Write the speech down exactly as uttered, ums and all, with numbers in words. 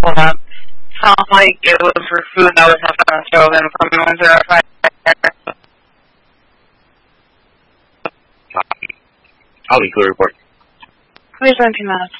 pull up. Sounds like it was for food that was left on the stove and from one zero five. I'll include a report. Please run two minutes.